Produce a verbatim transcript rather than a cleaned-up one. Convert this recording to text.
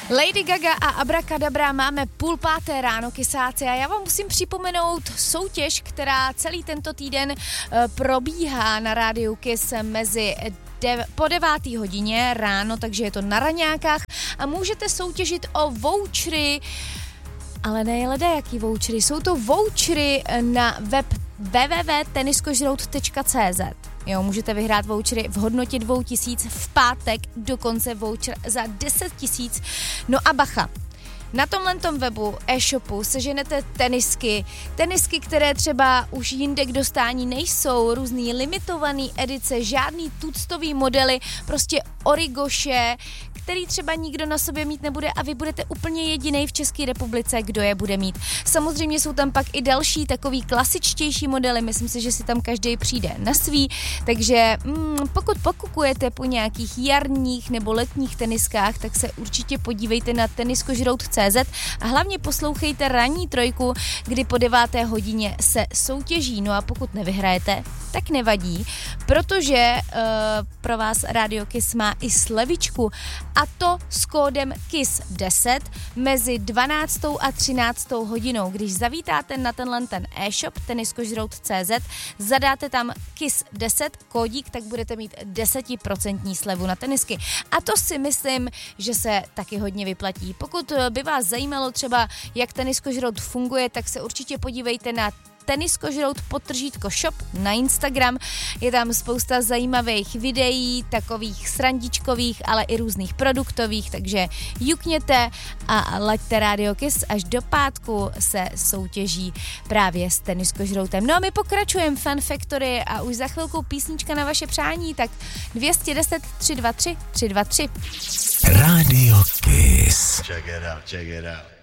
Lady Gaga a Abracadabra, máme půl páté ráno, kysáci, a já vám musím připomenout soutěž, která celý tento týden probíhá na rádiu Kiss mezi de- po devátý hodině ráno, takže je to na raňákách a můžete soutěžit o vouchery, ale ne ledajaký vouchery, jsou to vouchery na web w w w tečka teniskožrout tečka c z. Jo, můžete vyhrát vouchery v hodnotě dvou tisíc, v pátek dokonce voucher za deset tisíc. No a bacha, na tomhletom webu e-shopu seženete tenisky, tenisky, které třeba už jinde k dostání nejsou, různý limitovaný edice, žádný tuctový modely, prostě origoše, který třeba nikdo na sobě mít nebude a vy budete úplně jedinej v České republice, kdo je bude mít. Samozřejmě jsou tam pak i další takový klasičtější modely, myslím si, že si tam každý přijde na svý, takže mm, pokud pokukujete po nějakých jarních nebo letních teniskách, tak se určitě podívejte na teniskožrout tečka c z a hlavně poslouchejte ranní trojku, kdy po deváté hodině se soutěží. No a pokud nevyhrajete, tak nevadí, protože uh, pro vás Radio Kiss má i slevičku, a to s kódem kiss deset mezi dvanáctou a třináctou hodinou. Když zavítáte na tenhle ten e-shop teniskožrout tečka c z, zadáte tam kiss deset kódík, tak budete mít deset procent slevu na tenisky. A to si myslím, že se taky hodně vyplatí. Pokud by vás zajímalo třeba, jak teniskožrout funguje, tak se určitě podívejte na teniskožrout podtržítko shop na Instagram. Je tam spousta zajímavých videí, takových srandičkových, ale i různých produktových, takže jukněte a laďte Radio Kiss, až do pátku se soutěží právě s teniskožroutem. No a my pokračujeme Fun Factory a už za chvilku písnička na vaše přání, tak dvě stě deset tři dva tři tři dva tři. Radio Kiss. Check it out, check it out.